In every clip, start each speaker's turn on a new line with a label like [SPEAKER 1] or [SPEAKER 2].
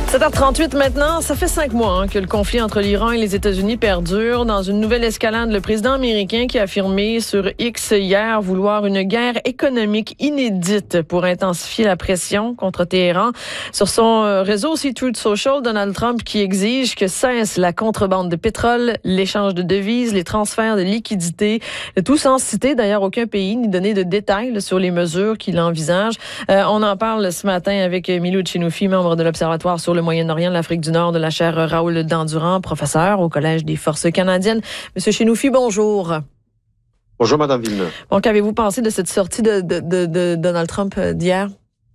[SPEAKER 1] 7h38 maintenant, ça fait 5 mois que le conflit entre l'Iran et les États-Unis perdure. Dans une nouvelle escalade, le président américain qui a affirmé sur X hier vouloir une guerre économique inédite pour intensifier la pression contre Téhéran. Sur son réseau aussi Truth Social, Donald Trump qui exige que cesse la contrebande de pétrole, l'échange de devises, les transferts de liquidités, tout sans citer d'ailleurs aucun pays ni donner de détails sur les mesures qu'il envisage. On en parle ce matin avec Milou Chinoufi, membre de l'Observatoire sur le Moyen-Orient, de l'Afrique du Nord, de la chaire Raoul Dandurand, professeur au Collège des Forces canadiennes. Monsieur Chinoufi, bonjour.
[SPEAKER 2] Bonjour, Madame Villeneuve.
[SPEAKER 1] Donc, qu'avez-vous pensé de cette sortie de Donald Trump d'hier?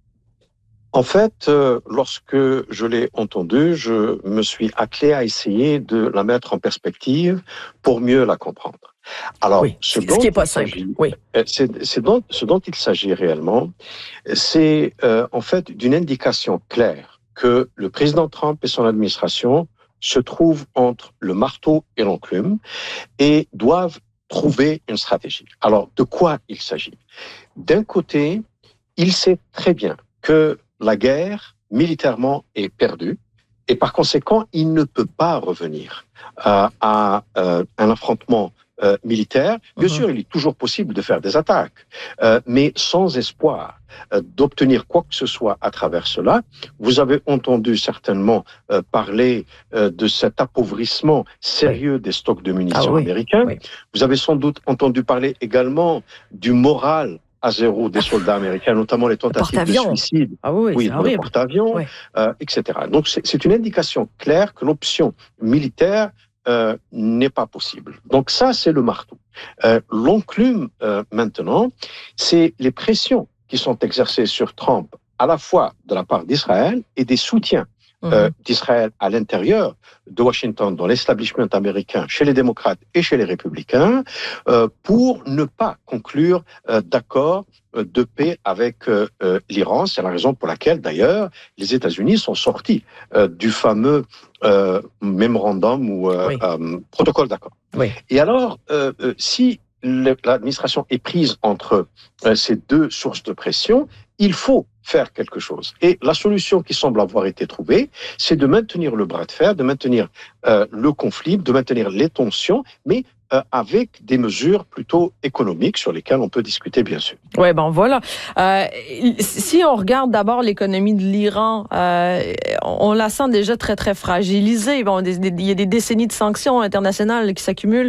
[SPEAKER 2] En fait, lorsque je l'ai entendu, je me suis attelé à essayer de la mettre en perspective pour mieux la comprendre. Alors,
[SPEAKER 1] oui, ce qui n'est pas simple. Oui.
[SPEAKER 2] Ce dont il s'agit réellement, c'est en fait d'une indication claire que le président Trump et son administration se trouvent entre le marteau et l'enclume et doivent trouver une stratégie. Alors, de quoi il s'agit? D'un côté, il sait très bien que la guerre, militairement, est perdue et par conséquent, il ne peut pas revenir à un affrontement militaire. Bien sûr, il est toujours possible de faire des attaques, mais sans espoir d'obtenir quoi que ce soit à travers cela. Vous avez entendu certainement parler de cet appauvrissement sérieux des stocks de munitions américains. Oui. Vous avez sans doute entendu parler également du moral à zéro des soldats américains, notamment les tentatives de suicide, dans les porte-avions, etc. Donc c'est une indication claire que l'option militaire n'est pas possible. Donc ça, c'est le marteau. L'enclume, maintenant, c'est les pressions qui sont exercées sur Trump, à la fois de la part d'Israël et des soutiens d'Israël à l'intérieur de Washington, dans l'establishment américain, chez les démocrates et chez les républicains, pour ne pas conclure d'accord de paix avec l'Iran. C'est la raison pour laquelle, d'ailleurs, les États-Unis sont sortis du fameux mémorandum ou protocole d'accord. Oui. Et alors, si l'administration est prise entre ces deux sources de pression, il faut faire quelque chose. Et la solution qui semble avoir été trouvée, c'est de maintenir le bras de fer, de maintenir le conflit, de maintenir les tensions, mais avec des mesures plutôt économiques sur lesquelles on peut discuter, bien sûr.
[SPEAKER 1] Oui, bon, voilà. Si on regarde d'abord l'économie de l'Iran, on la sent déjà très, très fragilisée. Bon, il y a des décennies de sanctions internationales qui s'accumulent.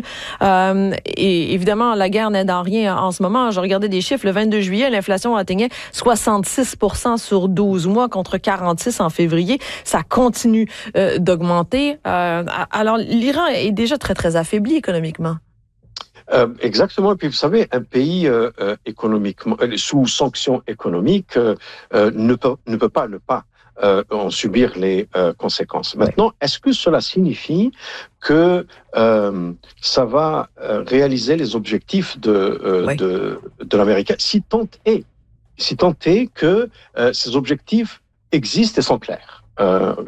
[SPEAKER 1] Et évidemment, la guerre n'aide en rien en ce moment. Je regardais des chiffres. Le 22 juillet, l'inflation atteignait 66% sur 12 mois contre 46 en février. Ça continue d'augmenter. Alors, l'Iran est déjà très, très affaibli économiquement.
[SPEAKER 2] Exactement. Et puis, vous savez, un pays économiquement sous sanctions économiques ne peut pas ne pas en subir les conséquences. Maintenant, est-ce que cela signifie que ça va réaliser les objectifs de l'Américain, si tant est que ces objectifs existent et sont clairs?